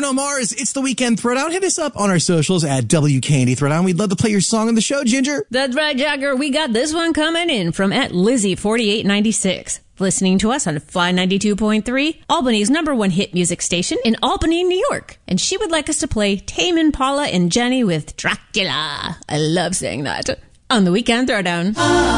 Bruno Mars. It's the Weekend Throwdown. Hit us up on our socials at WKND Throwdown. We'd love to play your song on the show, Ginger. That's right, Jagger. We got this one coming in from @Lizzie4896. Listening to us on Fly 92.3, Albany's #1 hit music station in Albany, New York. And she would like us to play Tame Impala and Jenny with Dracula. I love saying that. On the Weekend Throwdown.